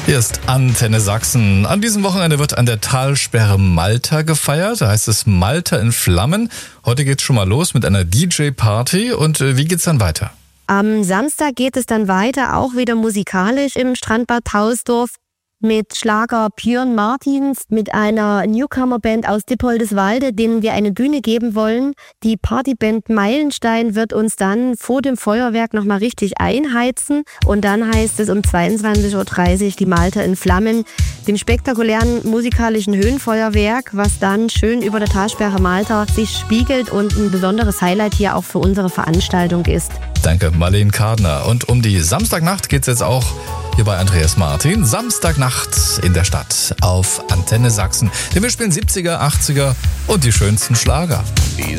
Hier ist Antenne Sachsen. An diesem Wochenende wird an der Talsperre Malta gefeiert. Da heißt es Malta in Flammen. Heute geht's schon mal los mit einer DJ-Party. Und wie geht's dann weiter? Am Samstag geht es dann weiter, auch wieder musikalisch im Strandbad Tausdorf mit Schlager Björn Martins, mit einer Newcomer-Band aus Dippoldiswalde, denen wir eine Bühne geben wollen. Die Partyband Meilenstein wird uns dann vor dem Feuerwerk nochmal richtig einheizen. Und dann heißt es um 22.30 Uhr die Malta in Flammen, dem spektakulären musikalischen Höhenfeuerwerk, was dann schön über der Talsperre Malta sich spiegelt und ein besonderes Highlight hier auch für unsere Veranstaltung ist. Danke, Marlene Kardner. Und um die Samstagnacht geht's jetzt auch hier bei Andreas Martin. Samstagnacht in der Stadt auf Antenne Sachsen. Denn wir spielen 70er, 80er und die schönsten Schlager.